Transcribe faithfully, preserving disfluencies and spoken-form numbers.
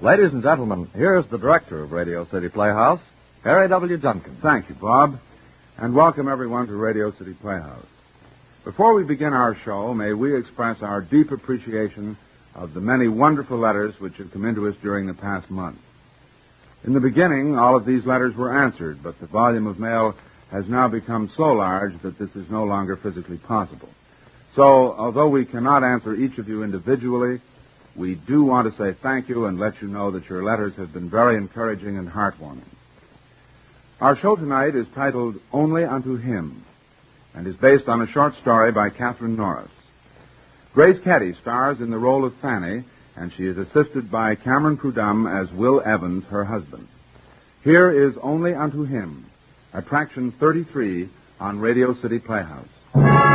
Ladies and gentlemen, here's the director of Radio City Playhouse, Harry W. Junkin. Thank you, Bob, and welcome everyone to Radio City Playhouse. Before we begin our show, may we express our deep appreciation of the many wonderful letters which have come into us during the past month. In the beginning, all of these letters were answered, but the volume of mail has now become so large that this is no longer physically possible. So, although we cannot answer each of you individually, we do want to say thank you and let you know that your letters have been very encouraging and heartwarming. Our show tonight is titled Only Unto Him and is based on a short story by Catherine Norris. Grace Kelly stars in the role of Fanny, and she is assisted by Cameron Prudhomme as Will Evans, her husband. Here is Only Unto Him, Attraction thirty-three on Radio City Playhouse.